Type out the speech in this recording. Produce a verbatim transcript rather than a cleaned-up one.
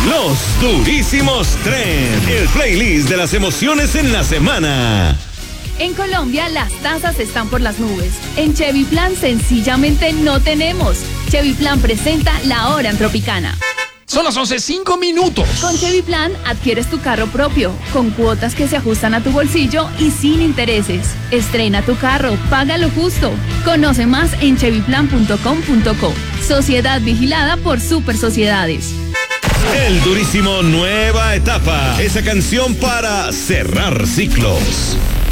Los Durísimos Trend, el playlist de las emociones en la semana. En Colombia las tasas están por las nubes. En Chevy Plan sencillamente no tenemos. Chevy Plan presenta La Hora en Tropicana. Son las once, cinco minutos. Con Chevy Plan adquieres tu carro propio, con cuotas que se ajustan a tu bolsillo y sin intereses. Estrena tu carro, paga lo justo. Conoce más en chevy plan punto com punto co. Sociedad vigilada por Super Sociedades. El Durísimo Nueva Etapa, esa canción para cerrar ciclos.